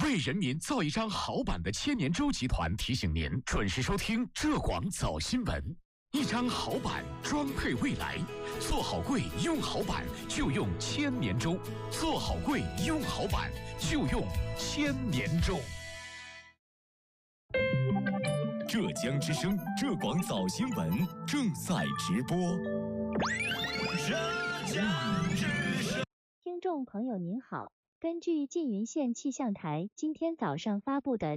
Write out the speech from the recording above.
为人民造一张好版的千年舟集团提醒您准时收听浙广早新闻。一张好版装配未来，做好柜用好版就用千年舟，做好柜用好版就用千年舟。浙江之声浙广早新闻正在直播。 浙江之声， 听众朋友您好，根据缙云县气象台今天早上发布的